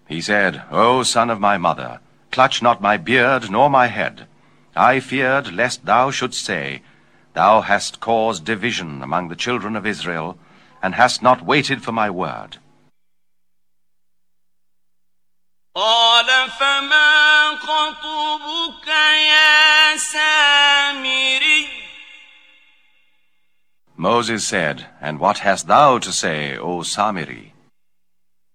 He said, O son of my mother, clutch not my beard nor my head. I feared lest thou shouldst say, Thou hast caused division among the children of Israel, and hast not waited for my word. قال فما خطبك يا سامري. Moses said, And what hast thou to say, O Samiri?